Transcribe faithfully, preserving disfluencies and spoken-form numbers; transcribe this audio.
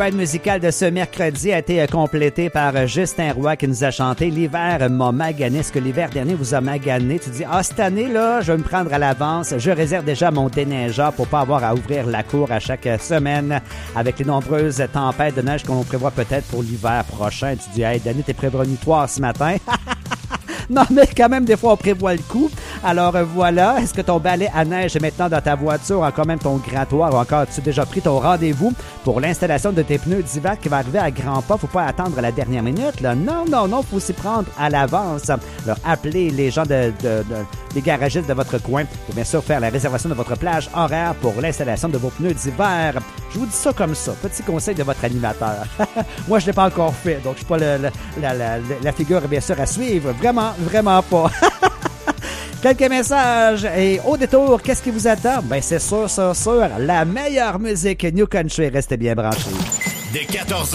Le musical de ce mercredi a été complété par Justin Roy qui nous a chanté « L'hiver m'a magané ». Est-ce que l'hiver dernier vous a magané? Tu dis « Ah, cette année, là, je vais me prendre à l'avance. Je réserve déjà mon déneigeur pour pas avoir à ouvrir la cour à chaque semaine avec les nombreuses tempêtes de neige qu'on prévoit peut-être pour l'hiver prochain. » Tu dis « Hey, Danny, t'es prévenu toi ce matin. » Non, mais quand même, des fois, on prévoit le coup. Alors, euh, voilà. Est-ce que ton balai à neige est maintenant dans ta voiture, encore même ton grattoir, ou encore as-tu déjà pris ton rendez-vous pour l'installation de tes pneus d'hiver qui va arriver à grands pas? Faut pas attendre à la dernière minute, là. Non, non, non, faut s'y prendre à l'avance. Alors, appelez les gens de, de, de, des garagistes de votre coin pour bien sûr faire la réservation de votre plage horaire pour l'installation de vos pneus d'hiver. Je vous dis ça comme ça. Petit conseil de votre animateur. Moi, je l'ai pas encore fait, donc je suis pas le, le, la, la, la figure, bien sûr, à suivre. Vraiment, vraiment pas. Quelques messages et au détour, qu'est-ce qui vous attend? Ben c'est sûr, sûr, sûr, la meilleure musique New Country. Restez bien branchés. Dès quatorze